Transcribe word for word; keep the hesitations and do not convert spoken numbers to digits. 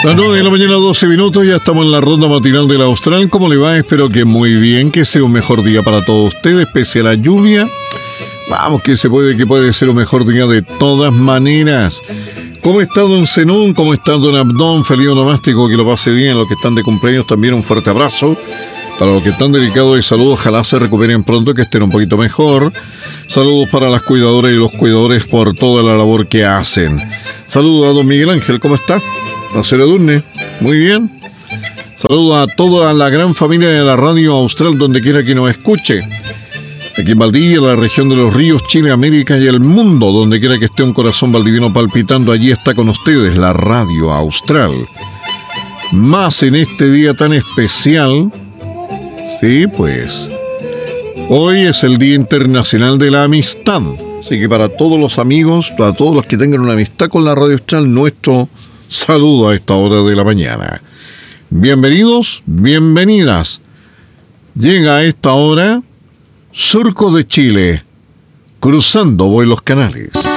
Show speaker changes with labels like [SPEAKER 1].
[SPEAKER 1] Las nueve de la mañana, doce minutos, ya estamos en la ronda matinal de la Austral. ¿Cómo le va? Espero que muy bien, que sea un mejor día para todos ustedes, pese a la lluvia. Vamos, que se puede, que puede ser un mejor día de todas maneras. ¿Cómo está don Zenón? ¿Cómo está don Abdón? Feliz onomástico, que lo pase bien. Los que están de cumpleaños también un fuerte abrazo. Para los que están delicados de salud, ojalá se recuperen pronto, que estén un poquito mejor. Saludos para las cuidadoras y los cuidadores por toda la labor que hacen. Saludos a don Miguel Ángel, ¿cómo está? La señora Durne, muy bien. Saludos a toda la gran familia de la Radio Austral, donde quiera que nos escuche. Aquí en Valdivia, la región de los ríos, Chile, América y el mundo, donde quiera que esté un corazón valdiviano palpitando, allí está con ustedes la Radio Austral. Más en este día tan especial. Sí, pues, hoy es el Día Internacional de la Amistad. Así que para todos los amigos, para todos los que tengan una amistad con la Radio Austral, nuestro saludo a esta hora de la mañana. Bienvenidos, bienvenidas. Llega a esta hora Surco de Chile, cruzando voy los canales.